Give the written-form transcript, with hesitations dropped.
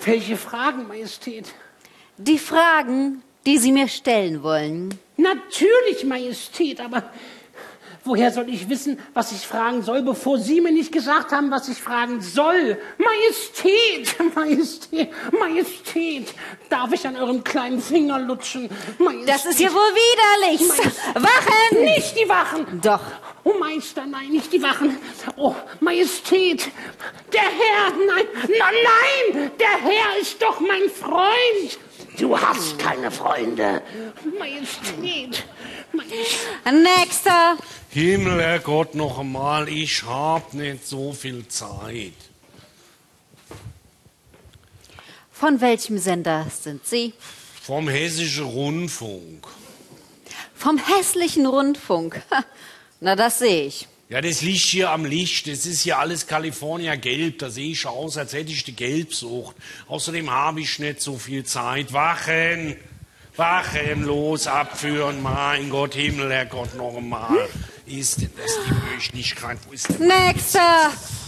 Welche Fragen, Majestät? Die Fragen, die Sie mir stellen wollen. Natürlich, Majestät, aber woher soll ich wissen, was ich fragen soll, bevor Sie mir nicht gesagt haben, was ich fragen soll? Majestät, Majestät, Majestät, darf ich an eurem kleinen Finger lutschen? Majestät. Das ist ja wohl widerlich. Wachen! Nicht die Wachen! Doch. Oh, Meister, nein, nicht die Wachen. Oh, Majestät, der Herr, nein, nein, der Herr ist doch mein Freund. Du hast keine Freunde. Majestät, Majestät. Nächster. Himmel, Herrgott, noch einmal, ich hab nicht so viel Zeit. Von welchem Sender sind Sie? Vom Hessischen Rundfunk. Vom Hässlichen Rundfunk. Na, das sehe ich. Ja, das liegt hier am Licht. Das ist hier alles California Gelb. Da sehe ich aus, als hätte ich die Gelbsucht. Außerdem habe ich nicht so viel Zeit. Wachen! Wachen, los, abführen. Mein Gott, Himmel, Herrgott, noch einmal. Ist denn das die Möglichkeit? Wo ist denn Nächster!